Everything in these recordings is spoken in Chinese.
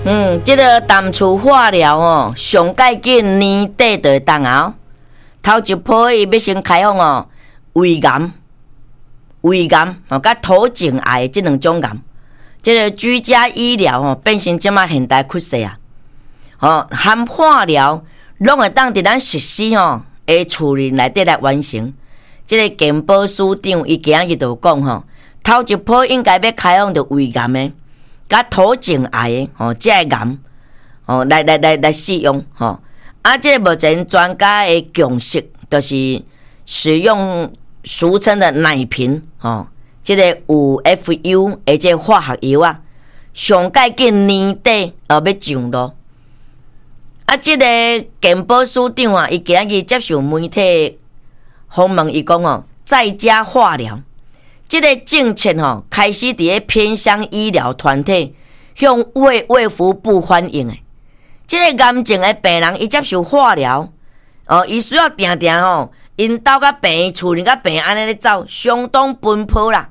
这个淡厝化疗哦，上介紧年底就会当啊。头一波伊要先开放哦，胃癌哦，甲头颈癌这两种癌，这个居家医疗哦，变成即马现代趋势啊。哦，含化疗拢会当伫咱实施哦的厝里内底来完成。这个健保署长伊今日就讲吼，头一波应该要开放着胃癌的，甲头颈癌的哦，这个癌哦来使用吼。这个目前专家的共识就是使用俗称的奶瓶哦，这个有 FU 的这化学药啊，上介紧年底要上路。这个健保署长啊，伊今日接受媒体访问，伊讲哦，在家化疗这个政策哦，开始伫咧偏乡医疗团体向卫福部反映的。这个癌症的病人，伊接受化疗哦，伊需要定定哦，因兜甲病厝里甲病安尼咧走，相当奔波啦。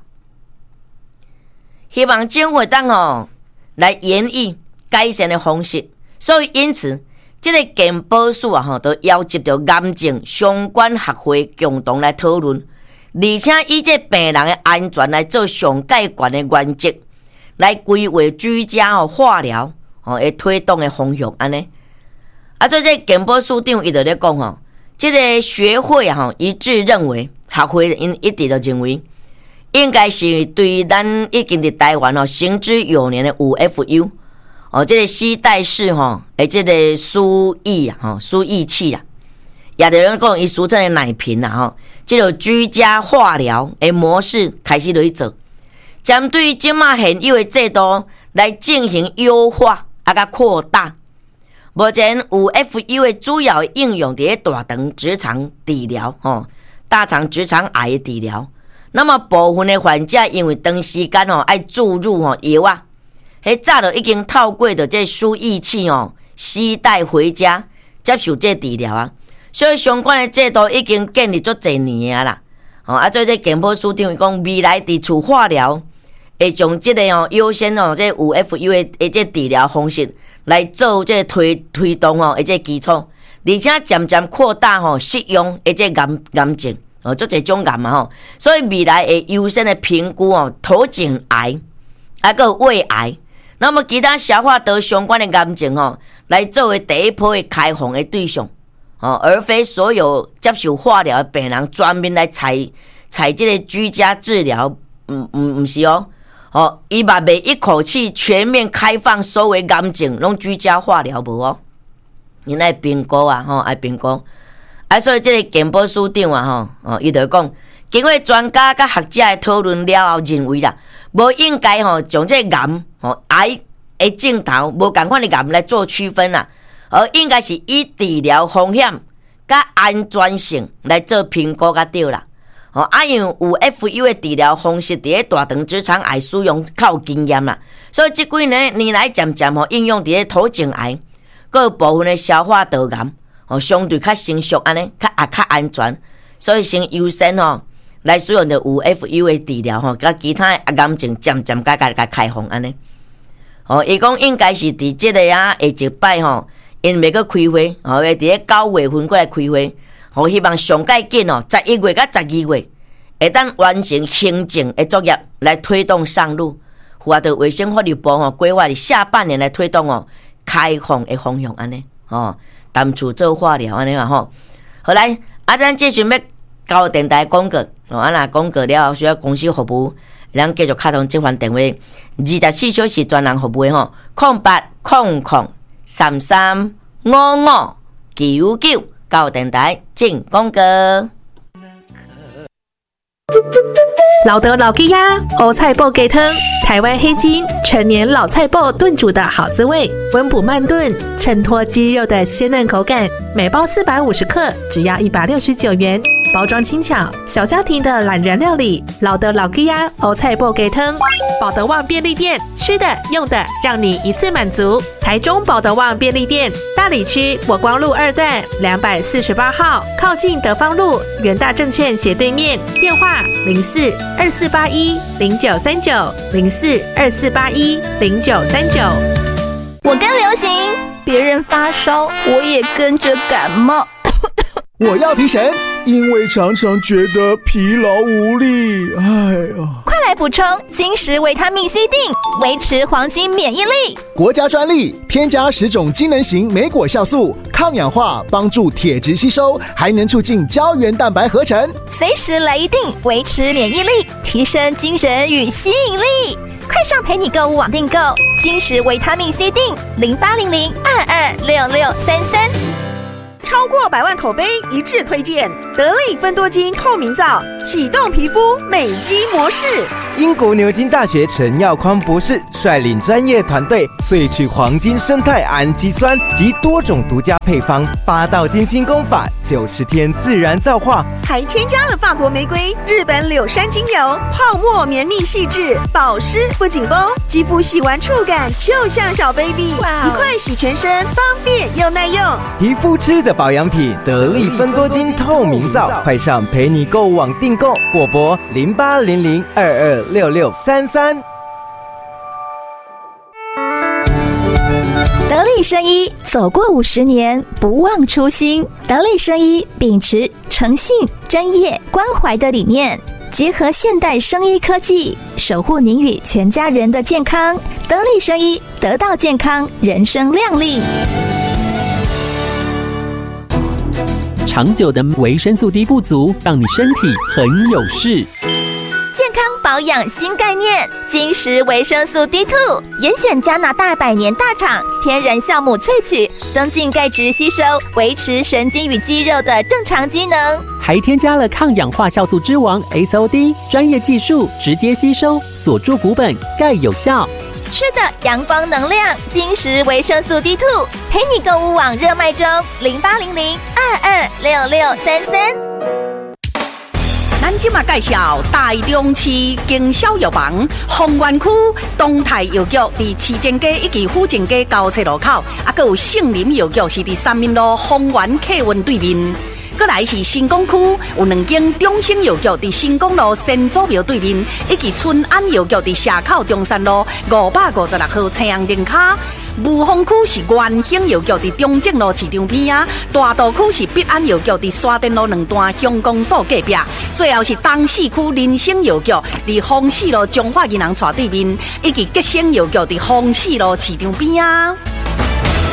希望政府会当哦来研议改善的方式，所以因此，这个健保署啊吼，都邀集着癌症相关学会共同来讨论，而且以这病人的安全来做上界悬的原则，来规划居家哦化疗。会推动的方向安尼，所以这健保署长伊就咧讲吼，这个学会啊一致认为，学会因一直都认为，应该是对咱已经伫台湾行之有年的5FU 这个携带式这个输液器啊，也有人讲伊俗称的奶瓶啊这个居家化疗的模式开始去做，针对即马现有的制度来进行优化。甲扩大，目前有 FU 的主要应用伫大肠直肠治疗大肠直肠癌的治疗。那么部分的患者因为长时间爱注入药啊，迄早就已经透过的这输液器携带回家接受这治疗啊。所以相关的制度已经建立足侪年啊啦。所以这健保署长讲，未来伫厝化疗。会将这个优先这5FU 的这治疗方式来做这推动这基础，而且渐渐扩大适用这癌症做这种癌嘛所以未来会优先的评估头颈癌个胃癌，那么其他消化道相关的癌症来作为第一波的开放的对象而非所有接受化疗的病人专门来采这个居家治疗，不是伊嘛袂一口气全面开放所有癌症拢居家化疗无因爱评估啊爱评估所以这个健保署长啊伊就讲，经过专家甲学者的讨论了后，认为啦，无应该将这个癌的症头无同款的癌来做区分啦，而应该是以治疗风险甲安全性来做评估甲对啦。因为有 FU 的治疗方式伫大肠直肠癌使用较有经验啦，所以这几年来渐渐应用伫头颈癌，各有部分的消化道癌相对较成熟安尼，较安全，所以先优先来使用着有 FU 的治疗甲其他的癌症渐渐甲开放安尼。伊讲应该是伫这个下一摆因要去开会会伫9月份过来开会。希望上介紧11月到12月会当完成行政的作业来推动上路，符合着卫生福利部规划的下半年来推动开放的方向安尼淡厝做化疗安尼嘛好来咱继续要交电台广告若广告了后需要公司服务，咱继续卡通这番电话24小时专人服务的0800335599。到电台进广告。 老德老鸡鸭欧菜爆鸡汤，台湾黑金陈年老菜爆炖煮的好滋味，温补慢炖，衬托鸡肉的鲜嫩口感。每包450克，只要169元。包装轻巧，小家庭的懒人料理。老德老鸡鸭欧菜爆鸡汤，保德旺便利店，吃的用的让你一次满足。台中保德旺便利店，大里区国光路2段248号，靠近德芳路元大证券斜对面。电话04248109390424810939。 我跟发烧，我也跟着感冒。 我要提神，因为常常觉得疲劳无力。 快来补充金石维他命 C 锭，维持黄金免疫力。 国家专利，添加10种机能型莓果酵素，抗氧化，帮助铁质吸收，还能促进胶原蛋白合成。 随时来一锭，维持免疫力，提升精神与吸引力。快上陪你购物网订购金石维他命 C 锭，0800226633。 超过100万口碑一致推荐得力芬多精透明皂，启动皮肤美肌模式。 英国牛津大学陈耀匡博士率领专业团队萃取黄金生态氨基酸及多种独家配方，8道精心工法，90天自然皂化， 还添加了法国玫瑰、日本柳杉精油，泡沫绵密细致，保湿不紧绷，肌肤洗完触感就像小 baby， 一块洗全身，方便又耐用。 皮肤吃的保养品，得力芬多精透明皂，快上陪你购物网订购或拨0800226633。 得力生医走过50年，不忘初心。得力生医秉持诚信、专业、关怀的理念，结合现代生医科技，守护您与全家人的健康。得力生医，得到健康，人生亮丽。 长久的维生素 D 不足，让你身体很有事。 健康保养新概念，金石维生素 D2， 严选加拿大100年大厂天然酵母萃取，增进钙质吸收，维持神经与肌肉的正常机能， 还添加了抗氧化酵素之王 SOD， 专业技术直接吸收，锁住骨本，钙有效。 吃的阳光能量，金石维生素 D2， 陪你购物网热卖中，0800226633。 咱今嘛介绍台中市经销药房丰原区东泰药局，伫市政街以及府政街交叉路口，还有杏林药局是伫3民路丰原客运对面。过来是新港区有2间中兴药局，伫新港路先祖庙对面，以及春安药局伫社口中山路556号青阳灯卡。雾峰区是元兴药局伫中正路市场边啊，大道区是必安药局伫沙田路2段乡公所隔壁，最后是东市区林生药局伫丰市路中华银行斜对面，以及吉生药局伫丰市路市场边啊。